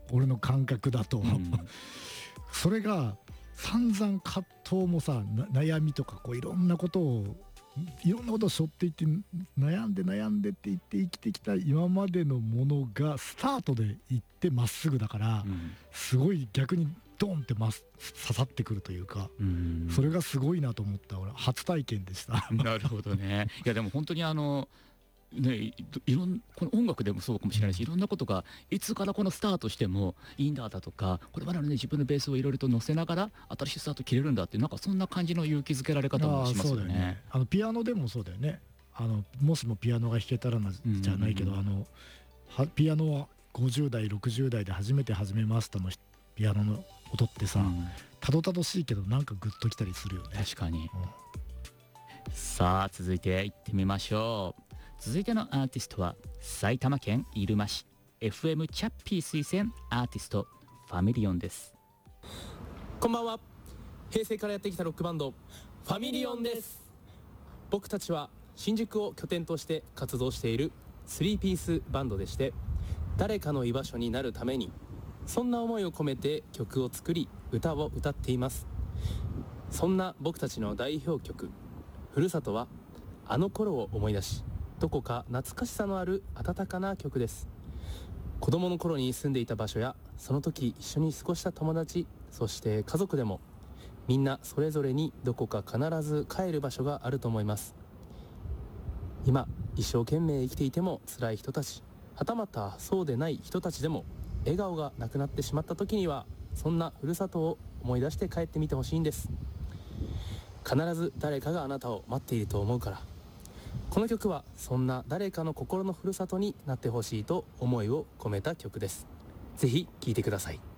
俺の感覚だと、それが散々葛藤もさ悩みとかこういろんなことを背負っていって悩んでって言って生きてきた今までのものがスタートでいってまっすぐだから、すごい逆にドンって刺さってくるというか、それがすごいなと思った。俺初体験でした。 なるほどね。いやでも本当にね、この音楽でもそうかもしれないし、いろんなことがいつからこのスタートしてもいいんだとか、これまでのね自分のベースをいろいろと乗せながら新しいスタート切れるんだっていう、なんかそんな感じの勇気づけられ方もしますよね。 ピアノでもそうだよね。もしもピアノが弾けたらなじゃないけど、ピアノは50代60代で初めて始めましたのピアノの音ってさ、たどたどしいけどなんかグッときたりするよね。 確かに、さあ続いていってみましょう。続いてのアーティストは埼玉県入間市 FM チャッピー推薦アーティストファミリオンです。 こんばんは。平成からやってきたロックバンドファミリオンです。僕たちは新宿を拠点として活動している3ピースバンドでして、誰かの居場所になるためにそんな思いを込めて曲を作り歌を歌っています。そんな僕たちの代表曲ふるさとはあの頃を思い出し、どこか懐かしさのある温かな曲です。子供の頃に住んでいた場所やその時一緒に過ごした友達、そして家族でもみんなそれぞれにどこか必ず帰る場所があると思います。今一生懸命生きていても辛い人たち、はたまたそうでない人たちでも笑顔がなくなってしまった時には、そんなふるさとを思い出して帰ってみてほしいんです。必ず誰かがあなたを待っていると思うから。この曲はそんな誰かの心のふるさとになってほしいと思いを込めた曲です。ぜひ聴いてください。